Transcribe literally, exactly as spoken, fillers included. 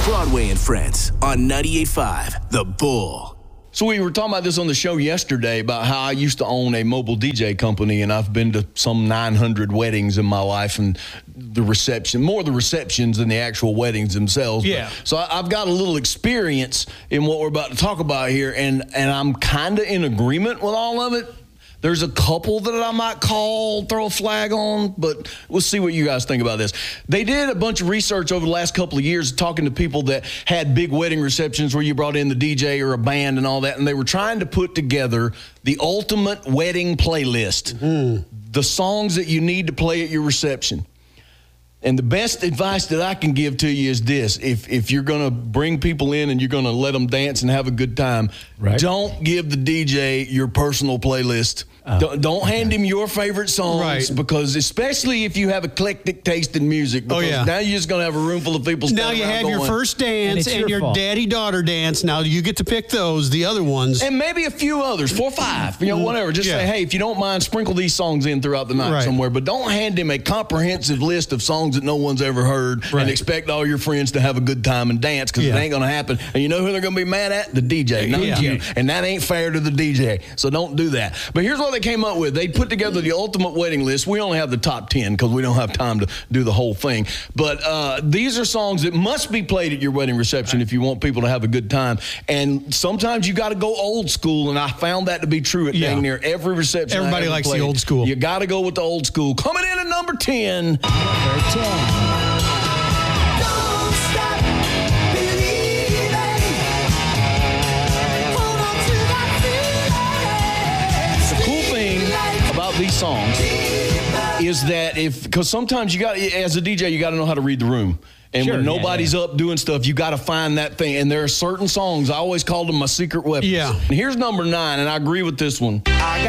Broadway and Friends on ninety-eight point five The Bull. So we were talking about this on the show yesterday about how I used to own a mobile D J company, and I've been to some nine hundred weddings in my life, and the reception, more the receptions than the actual weddings themselves. Yeah. But, so I, I've got a little experience in what we're about to talk about here, and, and I'm kind of in agreement with all of it. There's a couple that I might call, throw a flag on, but we'll see what you guys think about this. They did a bunch of research over the last couple of years talking to people that had big wedding receptions where you brought in the D J or a band and all that, and they were trying to put together the ultimate wedding playlist, mm. the songs that you need to play at your reception. And the best advice that I can give to you is this. If if you're going to bring people in and you're going to let them dance and have a good time, right. don't give the D J your personal playlist. Uh, don't don't okay. hand him your favorite songs, right. because especially if you have eclectic taste in music. Because oh, yeah. now you're just going to have a room full of people now you have going, your first dance and, and your, your daddy-daughter dance. Now you get to pick those, the other ones. And maybe a few others, four or five, you know, whatever. Just yeah. say, hey, if you don't mind, sprinkle these songs in throughout the night right. somewhere. But don't hand him a comprehensive list of songs that no one's ever heard right. and expect all your friends to have a good time and dance, because yeah. it ain't going to happen. And you know who they're going to be mad at? The D J, not yeah. you. And that ain't fair to the D J. So don't do that. But here's what they came up with. They put together the ultimate wedding list. We only have the top ten because we don't have time to do the whole thing. But uh, these are songs that must be played at your wedding reception if you want people to have a good time. And sometimes you got to go old school, and I found that to be true at yeah. dang near every reception. Everybody likes played. the old school. You got to go with the old school. Coming in at number ten. Number ten. These songs is that if, because sometimes you got, as a D J, you got to know how to read the room. And sure, when nobody's yeah, yeah. up doing stuff, you got to find that thing. And there are certain songs, I always called them my secret weapons. Yeah. And here's number nine, and I agree with this one. I